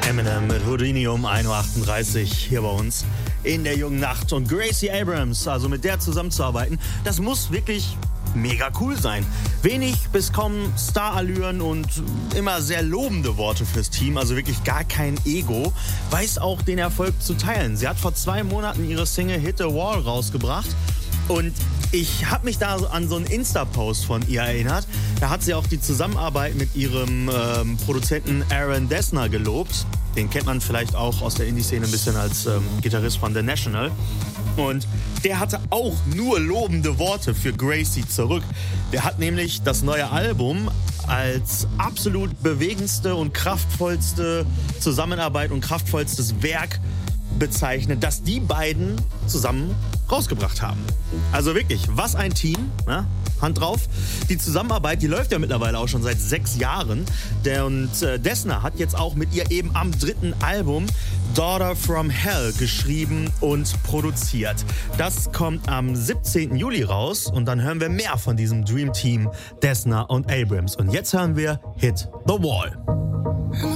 Eminem mit Houdini um 1.38 Uhr hier bei uns in der jungen Nacht. Und Gracie Abrams, also mit der zusammenzuarbeiten, das muss wirklich mega cool sein. Wenig bis kaum Starallüren und immer sehr lobende Worte fürs Team, also wirklich gar kein Ego, weiß auch den Erfolg zu teilen. Sie hat vor 2 Monaten ihre Single Hit the Wall rausgebracht und ich habe mich da an so einen Insta-Post von ihr erinnert. Da hat sie auch die Zusammenarbeit mit ihrem Produzenten Aaron Dessner gelobt. Den kennt man vielleicht auch aus der Indie-Szene ein bisschen als Gitarrist von The National. Und der hatte auch nur lobende Worte für Gracie zurück. Der hat nämlich das neue Album als absolut bewegendste und kraftvollste Zusammenarbeit und kraftvollstes Werk bezeichnet, das die beiden zusammen rausgebracht haben. Also wirklich, was ein Team, ne? Hand drauf. Die Zusammenarbeit, die läuft ja mittlerweile auch schon seit 6 Jahren. Und Dessner hat jetzt auch mit ihr eben am 3. Album Daughter from Hell geschrieben und produziert. Das kommt am 17. Juli raus und dann hören wir mehr von diesem Dream Team Dessner und Abrams. Und jetzt hören wir Hit the Wall.